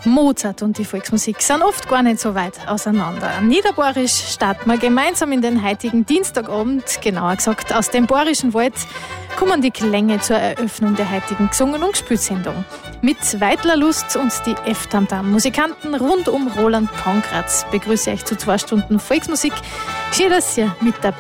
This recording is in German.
Mozart und die Volksmusik sind oft gar nicht so weit auseinander. Niederbayerisch starten wir gemeinsam in den heutigen Dienstagabend, genauer gesagt aus dem Bayerischen Wald, kommen die Klänge zur Eröffnung der heutigen Gesungen- und Gespielsendung. Mit Weidler Lust und die F-Tam-Tam Musikanten rund um Roland Pankratz begrüße ich zu 2 Stunden Volksmusik. Schön, dass ihr mit dabei